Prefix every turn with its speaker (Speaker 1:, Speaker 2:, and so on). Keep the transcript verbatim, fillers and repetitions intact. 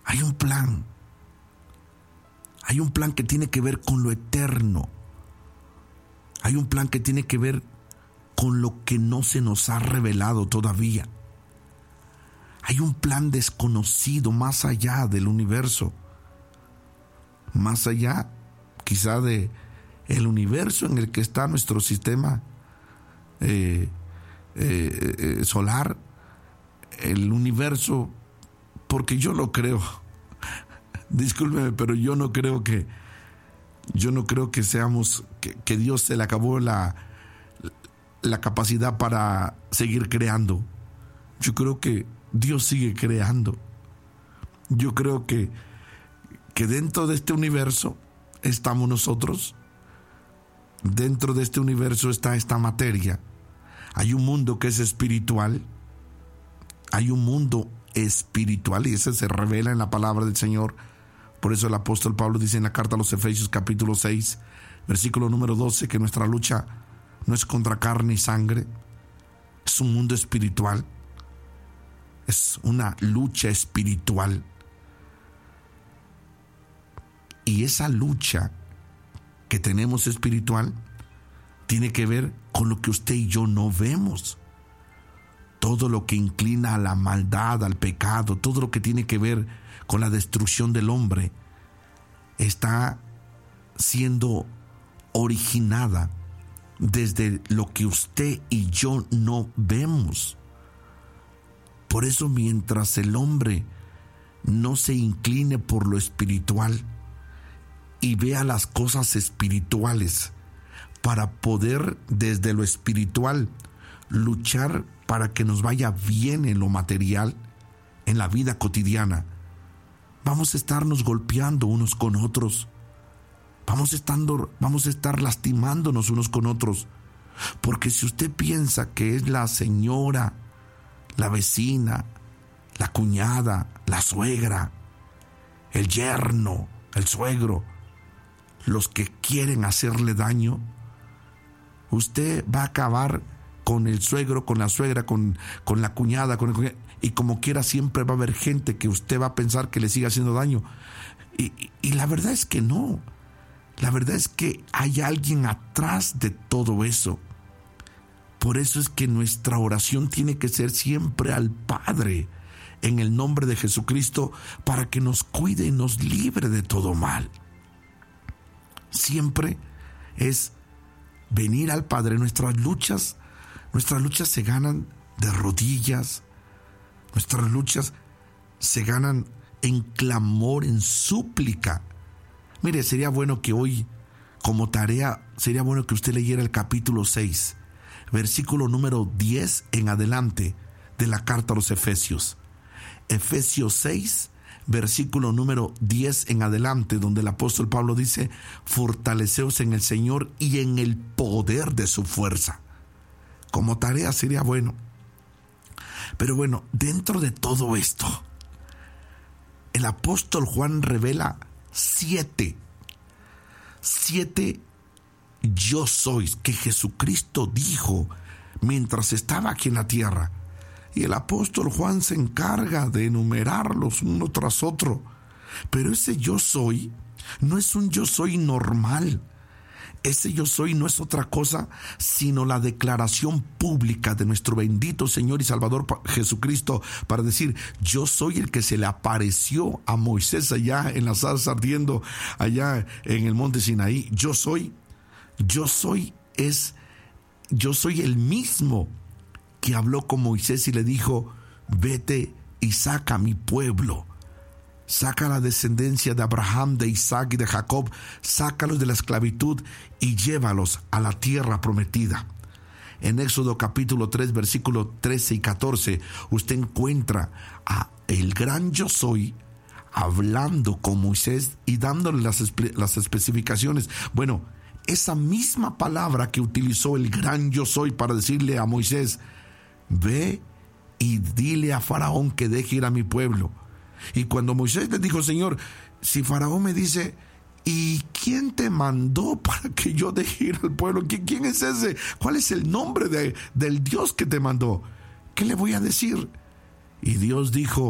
Speaker 1: Hay un plan. Hay un plan que tiene que ver con lo eterno. Hay un plan que tiene que ver con lo que no se nos ha revelado todavía. Hay un plan desconocido más allá del universo. Más allá, quizá, de el universo en el que está nuestro sistema eh, eh, eh, solar. El universo, porque yo lo creo. Discúlpeme, pero yo no creo que yo no creo que seamos que, que Dios se le acabó la la capacidad para seguir creando. Yo creo que Dios sigue creando. Yo creo que que dentro de este universo estamos nosotros. Dentro de este universo está esta materia. Hay un mundo que es espiritual. Hay un mundo espiritual y ese se revela en la palabra del Señor. Por eso el apóstol Pablo dice en la carta a los Efesios capítulo seis, versículo número doce, que nuestra lucha no es contra carne y sangre, es un mundo espiritual, es una lucha espiritual. Y esa lucha que tenemos espiritual tiene que ver con lo que usted y yo no vemos. Todo lo que inclina a la maldad, al pecado, todo lo que tiene que ver con la destrucción del hombre, está siendo originada desde lo que usted y yo no vemos. Por eso, mientras el hombre no se incline por lo espiritual y vea las cosas espirituales para poder desde lo espiritual luchar para que nos vaya bien en lo material, en la vida cotidiana, vamos a estarnos golpeando unos con otros. Vamos a, estando, vamos a estar lastimándonos unos con otros. Porque si usted piensa que es la señora, la vecina, la cuñada, la suegra, el yerno, el suegro, los que quieren hacerle daño, usted va a acabar con el suegro, con la suegra, con, con la cuñada, con el cuñado, y como quiera siempre va a haber gente que usted va a pensar que le sigue haciendo daño. Y, y, y la verdad es que no. La verdad es que hay alguien atrás de todo eso. Por eso es que nuestra oración tiene que ser siempre al Padre, en el nombre de Jesucristo, para que nos cuide y nos libre de todo mal. Siempre es venir al Padre. Nuestras luchas, nuestras luchas se ganan de rodillas. Nuestras luchas se ganan en clamor, en súplica. Mire, sería bueno que hoy, como tarea, sería bueno que usted leyera el capítulo seis, versículo número diez en adelante de la carta a los Efesios. Efesios seis, versículo número diez en adelante, donde el apóstol Pablo dice: fortaleceos en el Señor y en el poder de su fuerza. Como tarea sería bueno. Pero bueno, dentro de todo esto, el apóstol Juan revela siete, siete yo sois que Jesucristo dijo mientras estaba aquí en la tierra. Y el apóstol Juan se encarga de enumerarlos uno tras otro. Pero ese yo soy no es un yo soy normal. Ese yo soy no es otra cosa sino la declaración pública de nuestro bendito Señor y Salvador Jesucristo para decir: yo soy el que se le apareció a Moisés allá en la zarza ardiendo, allá en el monte Sinaí. Yo soy, yo soy es, yo soy el mismo que habló con Moisés y le dijo: vete y saca a mi pueblo. Saca la descendencia de Abraham, de Isaac y de Jacob, sácalos de la esclavitud y llévalos a la tierra prometida. En Éxodo capítulo tres, versículos trece y catorce, usted encuentra a el gran yo soy hablando con Moisés y dándole las, las especificaciones. Bueno, esa misma palabra que utilizó el gran yo soy para decirle a Moisés: ve y dile a Faraón que deje ir a mi pueblo. Y cuando Moisés le dijo: Señor, si Faraón me dice: ¿y quién te mandó para que yo deje ir al pueblo? ¿Quién, quién es ese? ¿Cuál es el nombre de, del Dios que te mandó? ¿Qué le voy a decir? Y Dios dijo: